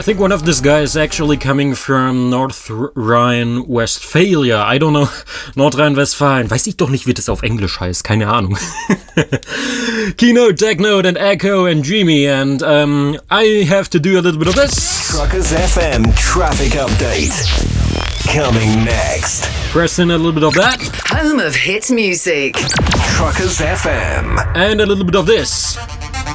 think one of these guys is actually coming from North Rhine-Westphalia. I don't know. Nordrhein-Westfalen. Weiß ich doch nicht, wie das auf Englisch heißt. Keine Ahnung. Keynote, Technote, and Echo, and Dreamy. And I have to do a little bit of this. Truckers FM traffic update. Coming next. Press in a little bit of that. Home of hit music. Truckers FM. And a little bit of this.